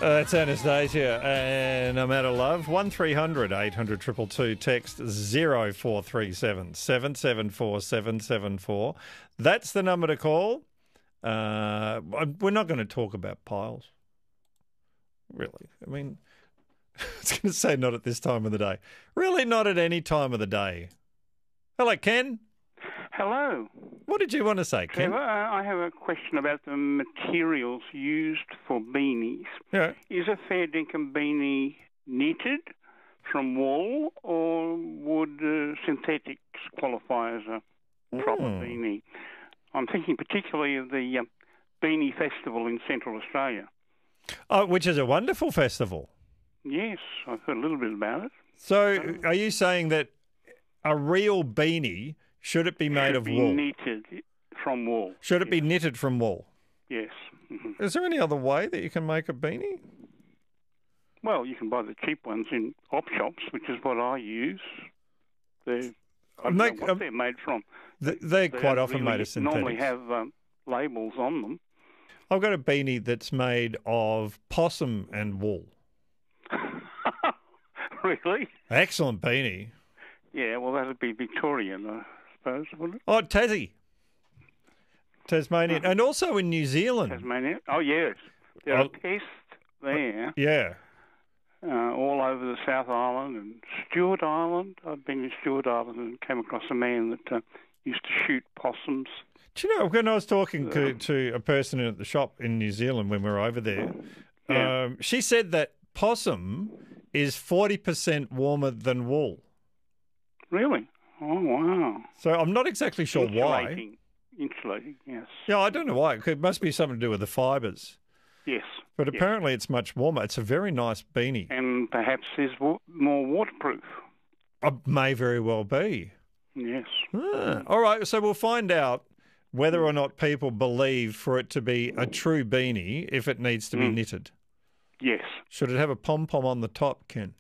It's Anastasia and I'm out of love. 1300 800 222, text 0437 774 774. That's the number to call. We're not going to talk about piles. Really. I mean, I was going to say not at this time of the day. Really not at any time of the day. Hello, Ken. Hello. What did you want to say, Ken? Trevor, I have a question about the materials used for beanies. Yeah. Is a fair dinkum beanie knitted from wool, or would synthetics qualify as a proper beanie? I'm thinking particularly of the Beanie Festival in Central Australia. Oh, which is a wonderful festival. Yes, I've heard a little bit about it. So are you saying that a real beanie, should it be made of wool? Knitted from wool. Should it be knitted from wool? Yes. Mm-hmm. Is there any other way that you can make a beanie? Well, you can buy the cheap ones in op shops, which is what I use. I don't know what they're made from. They're quite often made of synthetics. Normally have labels on them. I've got a beanie that's made of possum and wool. Really? Excellent beanie. Yeah, well, that'd be Victorian, I suppose, wouldn't it? Oh, Tasmanian. And also in New Zealand. Tasmania? Oh, yes. There are pests there. Yeah. All over the South Island and Stewart Island. I've been in Stewart Island and came across a man that used to shoot possums. Do you know, when I was talking to a person at the shop in New Zealand when we were over there, she said that possum is 40% warmer than wool. Really? Oh, wow. So I'm not exactly sure why. Insulating, yes. Yeah, I don't know why. It must be something to do with the fibres. Yes. But apparently it's much warmer. It's a very nice beanie. And perhaps is more waterproof. May very well be. Yes. All right, so we'll find out whether or not people believe for it to be a true beanie if it needs to be knitted. Yes. Should it have a pom-pom on the top, Ken?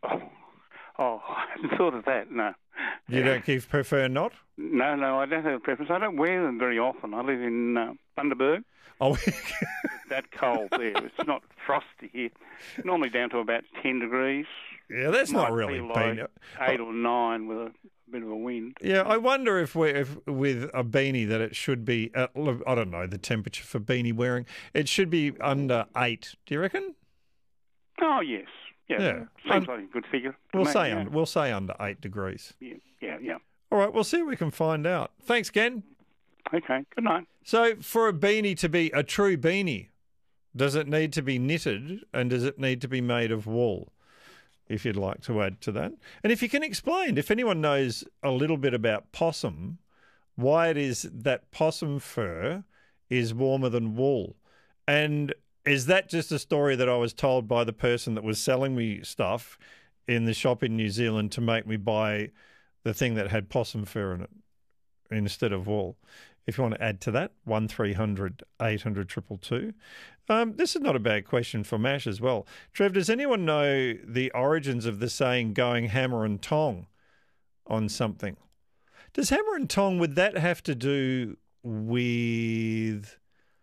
Oh, I hadn't thought of that, no. You prefer not? No, I don't have a preference. I don't wear them very often. I live in Bundaberg. Oh, it's that cold there. It's not frosty here. Normally down to about 10 degrees. Yeah, that's not really like 8 or 9 with a bit of a wind. Yeah, I wonder if with a beanie that it should be, I don't know, the temperature for beanie wearing, it should be under 8. Do you reckon? Oh, yes. Yeah. Seems like a good figure. We'll say under 8 degrees. Yeah. All right, we'll see if we can find out. Thanks, Ken. Okay, good night. So for a beanie to be a true beanie, does it need to be knitted and does it need to be made of wool? If you'd like to add to that. And if you can explain, if anyone knows a little bit about possum, why it is that possum fur is warmer than wool. And is that just a story that I was told by the person that was selling me stuff in the shop in New Zealand to make me buy the thing that had possum fur in it instead of wool? If you want to add to that, 1300 800 222. This is not a bad question for Mash as well. Trev, does anyone know the origins of the saying going hammer and tong on something? Does hammer and tong, would that have to do with...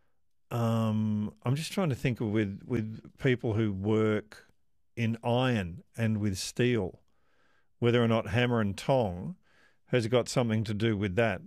I'm just trying to think of with people who work in iron and with steel, whether or not hammer and tong has got something to do with that.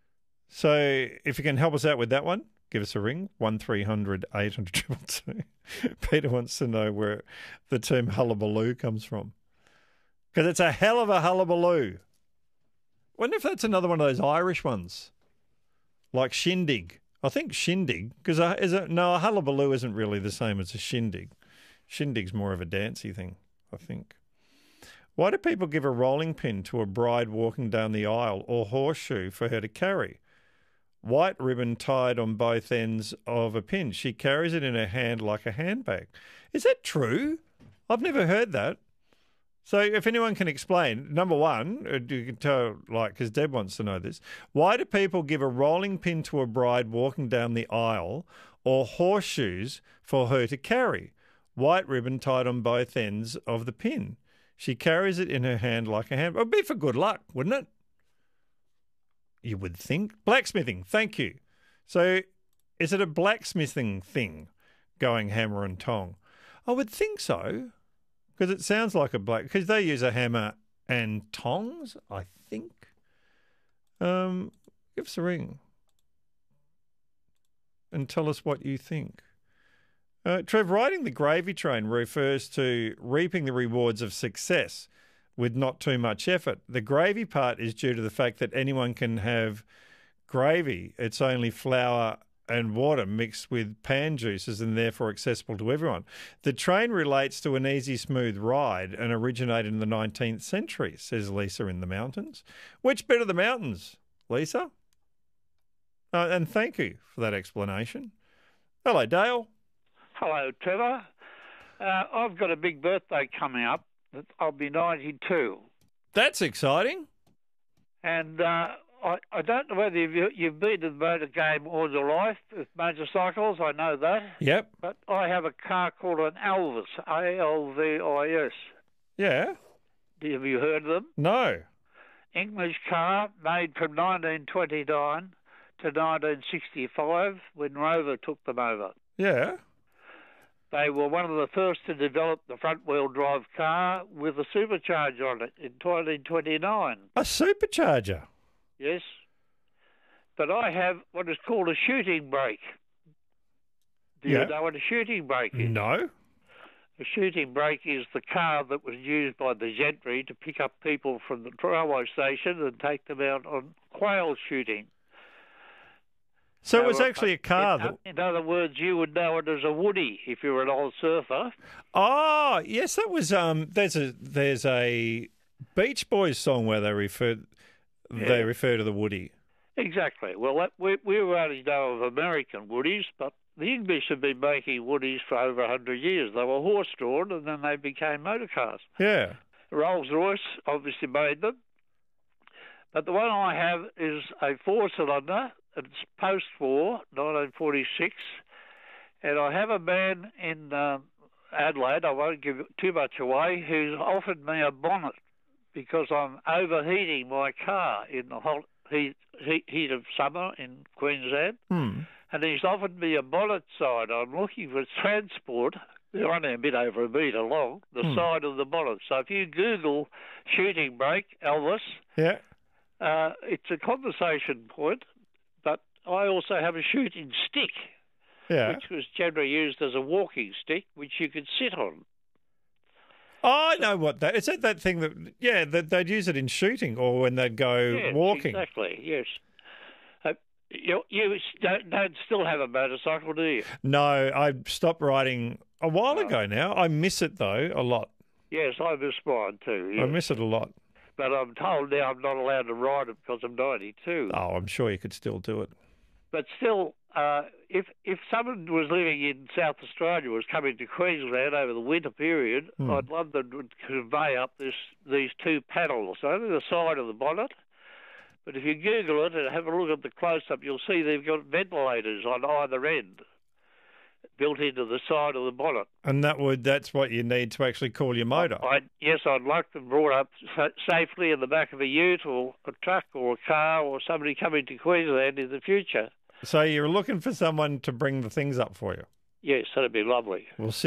So if you can help us out with that one, give us a ring, 1300 800 222. Peter wants to know where the term hullabaloo comes from. Because it's a hell of a hullabaloo. Wonder if that's another one of those Irish ones, like shindig. I think shindig, because a hullabaloo isn't really the same as a shindig. Shindig's more of a dancey thing, I think. Why do people give a rolling pin to a bride walking down the aisle or horseshoe for her to carry? White ribbon tied on both ends of a pin. She carries it in her hand like a handbag. Is that true? I've never heard that. So if anyone can explain, number one, you can tell, because Deb wants to know this, why do people give a rolling pin to a bride walking down the aisle or horseshoes for her to carry? White ribbon tied on both ends of the pin. She carries it in her hand like a handbag. It would be for good luck, wouldn't it? You would think. Blacksmithing, thank you. So is it a blacksmithing thing, going hammer and tong? I would think so, because it sounds like a black. Because they use a hammer and tongs, I think. Give us a ring and tell us what you think. Trev, riding the gravy train refers to reaping the rewards of success with not too much effort. The gravy part is due to the fact that anyone can have gravy. It's only flour and water mixed with pan juices and therefore accessible to everyone. The train relates to an easy, smooth ride and originated in the 19th century, says Lisa in the mountains. Which bit of the mountains, Lisa? And thank you for that explanation. Hello, Dale. Hello, Trevor. I've got a big birthday coming up. I'll be 92. That's exciting. And I don't know whether you've been to the motor game all your life with motorcycles. I know that. Yep. But I have a car called an Alvis, Alvis. Yeah. Have you heard of them? No. English car made from 1929 to 1965 when Rover took them over. Yeah. They were one of the first to develop the front-wheel drive car with a supercharger on it in 1929. A supercharger? Yes. But I have what is called a shooting brake. Do you know what a shooting brake is? No. A shooting brake is the car that was used by the gentry to pick up people from the railway station and take them out on quail shooting. So it was actually a car In other words, you would know it as a woody if you were an old surfer. Oh, yes, that was there's a Beach Boys song where they refer to the woody. Exactly. Well, we only know of American woodies, but the English have been making woodies for over 100 years. They were horse-drawn, and then they became motor cars. Yeah. Rolls-Royce obviously made them. But the one I have is a four-cylinder. It's post-war, 1946. And I have a man in Adelaide, I won't give too much away, who's offered me a bonnet because I'm overheating my car in the hot heat of summer in Queensland. And he's offered me a bonnet side. I'm looking for transport. They're only a bit over a metre long, the side of the bonnet. So if you Google shooting brake, Elvis, it's a conversation point. But I also have a shooting stick, which was generally used as a walking stick, which you could sit on. Oh, I know what that is. That thing that they'd use it in shooting or when they'd go walking. Exactly, yes. You don't still have a motorcycle, do you? No, I stopped riding a while ago now. I miss it, though, a lot. Yes, I miss mine too. Yes. I miss it a lot. But I'm told now I'm not allowed to ride it because I'm 92. Oh, I'm sure you could still do it. But still, if someone was living in South Australia, was coming to Queensland over the winter period, I'd love them to convey up these two panels, only the side of the bonnet. But if you Google it and have a look at the close-up, you'll see they've got ventilators on either end built into the side of the bonnet. And that's what you need to actually call your motor? Yes, I'd like them brought up safely in the back of a ute or a truck or a car or somebody coming to Queensland in the future. So you're looking for someone to bring the things up for you? Yes, that'd be lovely. We'll see.